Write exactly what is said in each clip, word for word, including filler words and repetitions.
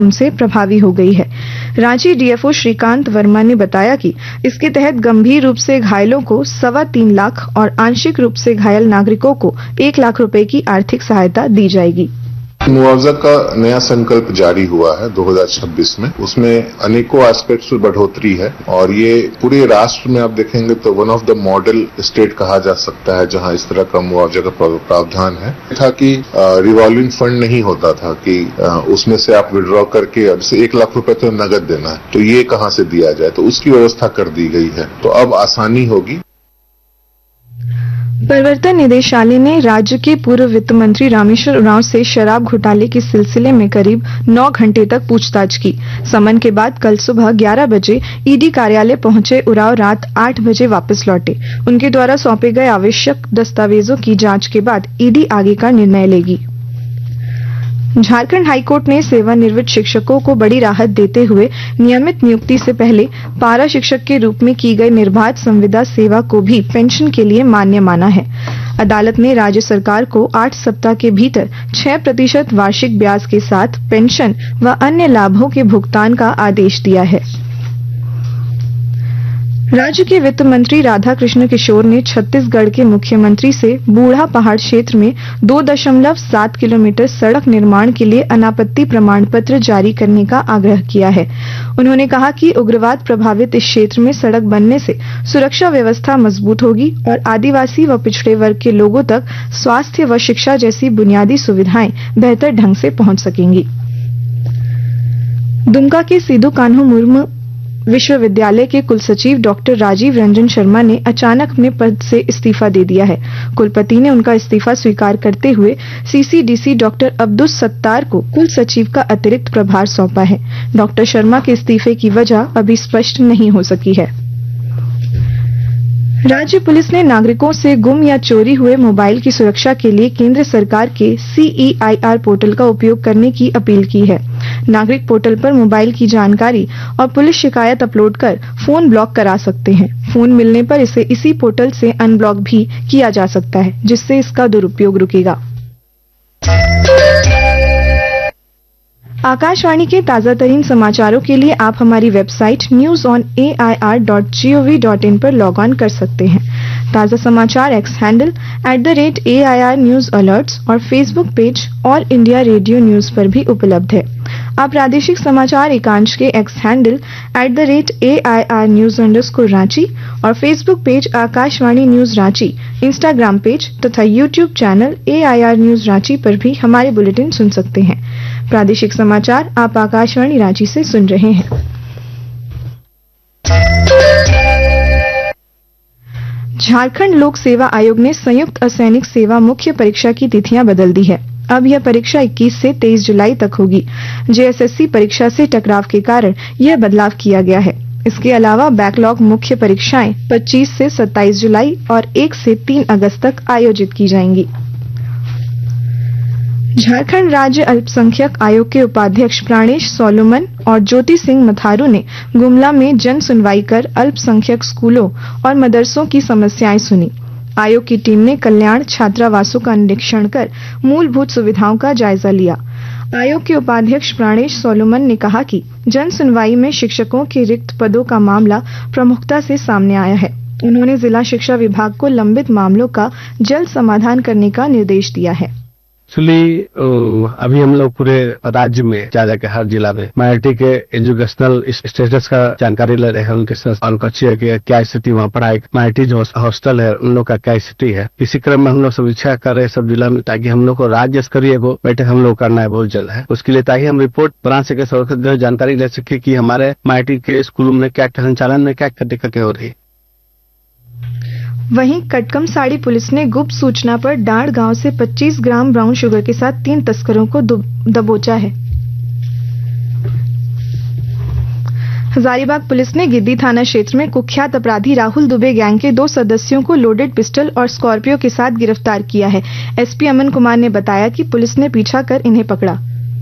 से प्रभावी हो गई है। रांची डीएफओ श्रीकांत वर्मा ने बताया कि इसके तहत गंभीर रूप से घायलों को सवा तीन लाख और आंशिक रूप से घायल नागरिकों को एक लाख रुपए की आर्थिक सहायता दी जाएगी। मुआवजा का नया संकल्प जारी हुआ है दो हज़ार छब्बीस में। उसमें अनेकों एस्पेक्ट्स में बढ़ोतरी है और ये पूरे राष्ट्र में आप देखेंगे तो one of the model state कहा जा सकता है जहां इस तरह का मुआवजा का प्रावधान है। था कि रिवॉल्विंग फंड नहीं होता था कि उसमें से आप विड्रॉ करके जैसे एक लाख रुपए तो नगद देना है तो ये कहां से दिया जाए, तो उसकी व्यवस्था कर दी गई है, तो अब आसानी होगी। प्रवर्तन निदेशालय ने राज्य के पूर्व वित्त मंत्री रामेश्वर उरांव से शराब घोटाले के सिलसिले में करीब नौ घंटे तक पूछताछ की। समन के बाद कल सुबह ग्यारह बजे ईडी कार्यालय पहुंचे उरांव रात आठ बजे वापस लौटे। उनके द्वारा सौंपे गए आवश्यक दस्तावेजों की जांच के बाद ईडी आगे का निर्णय लेगी। झारखंड हाईकोर्ट ने सेवानिवृत्त शिक्षकों को बड़ी राहत देते हुए नियमित नियुक्ति से पहले पारा शिक्षक के रूप में की गई निर्बाध संविदा सेवा को भी पेंशन के लिए मान्य माना है। अदालत ने राज्य सरकार को आठ सप्ताह के भीतर छह प्रतिशत वार्षिक ब्याज के साथ पेंशन व अन्य लाभों के भुगतान का आदेश दिया है। राज्य के वित्त मंत्री राधा कृष्ण किशोर ने छत्तीसगढ़ के मुख्यमंत्री से बूढ़ा पहाड़ क्षेत्र में दो दशमलव सात किलोमीटर सड़क निर्माण के लिए अनापत्ति प्रमाण पत्र जारी करने का आग्रह किया है। उन्होंने कहा कि उग्रवाद प्रभावित इस क्षेत्र में सड़क बनने से सुरक्षा व्यवस्था मजबूत होगी और आदिवासी व पिछड़े वर्ग के लोगों तक स्वास्थ्य व शिक्षा जैसी बुनियादी सुविधाएं बेहतर ढंग से पहुंच सकेंगी। दुमका के सिदो कान्हू मुर्मू विश्वविद्यालय के कुलसचिव डॉक्टर राजीव रंजन शर्मा ने अचानक अपने पद से इस्तीफा दे दिया है। कुलपति ने उनका इस्तीफा स्वीकार करते हुए सीसीडीसी डॉक्टर अब्दुल सत्तार को कुलसचिव का अतिरिक्त प्रभार सौंपा है। डॉक्टर शर्मा के इस्तीफे की वजह अभी स्पष्ट नहीं हो सकी है। राज्य पुलिस ने नागरिकों से गुम या चोरी हुए मोबाइल की सुरक्षा के लिए केंद्र सरकार के सीईआईआर पोर्टल का उपयोग करने की अपील की है। नागरिक पोर्टल पर मोबाइल की जानकारी और पुलिस शिकायत अपलोड कर फोन ब्लॉक करा सकते हैं। फोन मिलने पर इसे इसी पोर्टल से अनब्लॉक भी किया जा सकता है, जिससे इसका दुरुपयोग रुकेगा। आकाशवाणी के ताजा तरीन समाचारों के लिए आप हमारी website news on A I R dot G O V dot in पर लॉग ऑन कर सकते हैं। ताजा समाचार x handle at the rate A I R news alerts और Facebook page all India radio news पर भी उपलब्ध है। आप प्रादेशिक समाचार एकांश के x handle at the rate A I R news underscore Ranchi और Facebook page Akashvani news Ranchi, Instagram page तथा YouTube channel A I R news Ranchi पर भी हमारे बुलेटिन सुन सकते हैं। प्रादेशिक समाचार आप आकाशवाणी रांची से सुन रहे हैं। झारखंड लोक सेवा आयोग ने संयुक्त असैनिक सेवा मुख्य परीक्षा की तिथियां बदल दी है। अब यह परीक्षा इक्कीस से तेईस जुलाई तक होगी। जेएसएससी परीक्षा से टकराव के कारण यह बदलाव किया गया है। इसके अलावा बैकलॉग मुख्य परीक्षाएं पच्चीस से सत्ताईस जुलाई और एक से तीन अगस्त तक आयोजित की जाएंगी। झारखंड राज्य अल्पसंख्यक आयोग के उपाध्यक्ष प्राणेश सोलोमन और ज्योति सिंह मथारू ने गुमला में जन सुनवाई कर अल्पसंख्यक स्कूलों और मदरसों की समस्याएं सुनी। आयोग की टीम ने कल्याण छात्रावासों का निरीक्षण कर मूलभूत सुविधाओं का जायजा लिया। आयोग के उपाध्यक्ष प्राणेश सोलोमन ने कहा कि जन सुनवाई में शिक्षकों के रिक्त पदों का मामला प्रमुखता से सामने आया है। उन्होंने जिला शिक्षा विभाग को लंबित मामलों का जल्द समाधान करने का निर्देश दिया है। एक्चुअली अभी हम लोग पूरे राज्य में जा जाके हर जिला में माइनॉरिटी के एजुकेशनल स्टेटस का जानकारी ले रहे हैं। उनके साथ उनका क्या स्थिति वहाँ पढ़ाई, माइनॉरिटी जो हॉस्टल है उन लोग का क्या स्थिति है। इसी क्रम में हम लोग समीक्षा कर रहे हैं सब जिला में, ताकि हम लोग को राज्य स्तरीय वो बैठक हम लोग करना है बहुत जल्द है। उसके लिए ताकि हम रिपोर्ट बना सके, जानकारी ले सके कि हमारे माइनॉरिटी के स्कूलों में क्या संचालन में क्या दिक्कतें हो रही। वहीं कटकम साड़ी पुलिस ने गुप्त सूचना पर डांड गांव से पच्चीस ग्राम ब्राउन शुगर के साथ तीन तस्करों को दबोचा है। हजारीबाग पुलिस ने गिद्दी थाना क्षेत्र में कुख्यात अपराधी राहुल दुबे गैंग के दो सदस्यों को लोडेड पिस्टल और स्कॉर्पियो के साथ गिरफ्तार किया है। एसपी अमन कुमार ने बताया कि पुलिस ने पीछा कर इन्हें पकड़ा।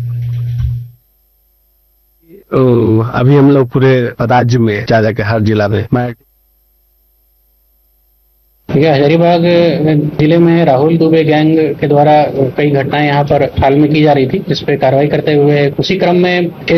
अभी हम लोग पूरे राज्य में जा जाके हर जिला में देखिए, हजारीबाग जिले में राहुल दुबे गैंग के द्वारा कई घटनाएं यहाँ पर हाल में की जा रही थी, जिस पे कार्रवाई करते हुए उसी क्रम में